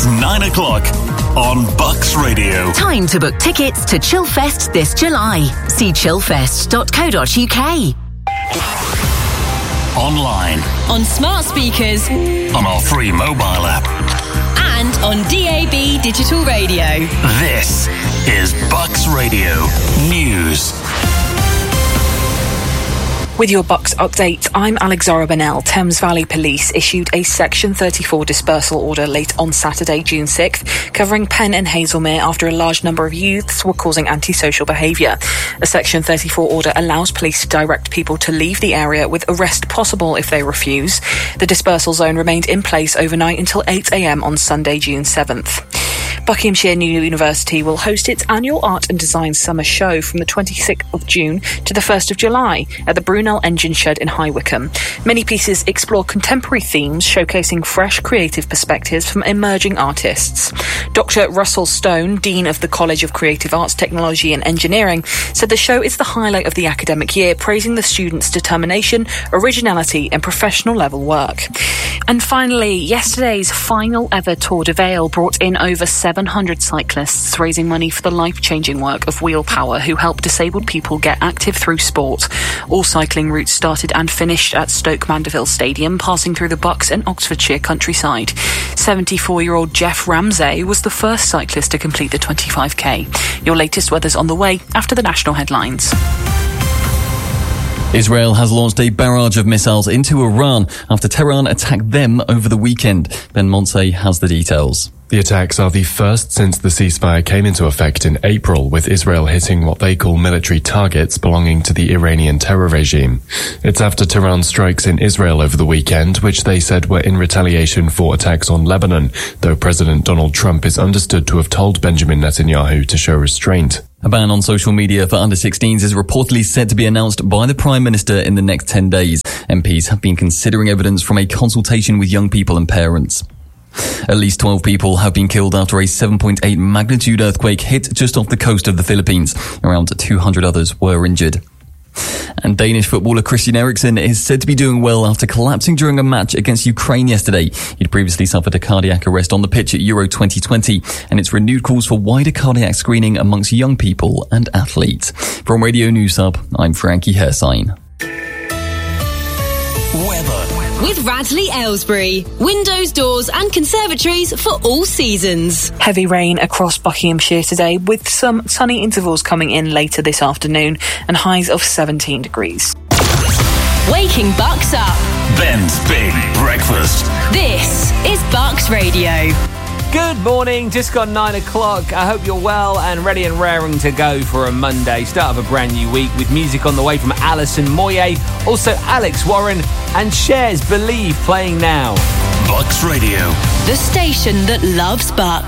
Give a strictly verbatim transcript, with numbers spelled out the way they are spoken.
It's nine o'clock on Bucks Radio. Time to book tickets to Chillfest this July. See chillfest dot co dot uk. Online. On smart speakers. On our free mobile app. And on D A B digital radio. This is Bucks Radio News. With your Bucks update, I'm Alexandra Bennell. Thames Valley Police issued a Section thirty-four dispersal order late on Saturday, June sixth, covering Penn and Hazelmere after a large number of youths were causing antisocial behaviour. A Section thirty-four order allows police to direct people to leave the area with arrest possible if they refuse. The dispersal zone remained in place overnight until eight a.m. on Sunday, June seventh. Buckinghamshire New University will host its annual Art and Design Summer Show from the twenty-sixth of June to the first of July at the Brunel Engine Shed in High Wycombe. Many pieces explore contemporary themes, showcasing fresh creative perspectives from emerging artists. Doctor Russell Stone, Dean of the College of Creative Arts, Technology and Engineering, said the show is the highlight of the academic year, praising the students' determination, originality and professional level work. And finally, yesterday's final ever Tour de Vale brought in over seven hundred cyclists, raising money for the life-changing work of Wheel Power, who help disabled people get active through sport. All cycling routes started and finished at Stoke Mandeville Stadium, passing through the Bucks and Oxfordshire countryside. seventy-four-year-old Jeff Ramsey was the first cyclist to complete the twenty-five k. Your latest weather's on the way after the national headlines. Israel has launched a barrage of missiles into Iran after Tehran attacked them over the weekend. Ben Montse has the details. The attacks are the first since the ceasefire came into effect in April, with Israel hitting what they call military targets belonging to the Iranian terror regime. It's after Tehran's strikes in Israel over the weekend, which they said were in retaliation for attacks on Lebanon, though President Donald Trump is understood to have told Benjamin Netanyahu to show restraint. A ban on social media for under sixteens is reportedly set to be announced by the Prime Minister in the next ten days. M Ps have been considering evidence from a consultation with young people and parents. At least twelve people have been killed after a seven point eight magnitude earthquake hit just off the coast of the Philippines. Around two hundred others were injured. And Danish footballer Christian Eriksen is said to be doing well after collapsing during a match against Ukraine yesterday. He'd previously suffered a cardiac arrest on the pitch at Euro twenty twenty, and it's renewed calls for wider cardiac screening amongst young people and athletes. From Radio News Hub, I'm Frankie Hersign. Weather. With Radley Aylesbury. Windows, doors and conservatories for all seasons. Heavy rain across Buckinghamshire today, with some sunny intervals coming in later this afternoon and highs of seventeen degrees. Waking Bucks up. Ben's Big Breakfast. This is Bucks Radio. Good morning, just gone nine o'clock. I hope you're well and ready and raring to go for a Monday, start of a brand new week, with music on the way from Alison Moyet, also Alex Warren and Cher's Believe playing now. Bucks Radio. The station that loves Bucks.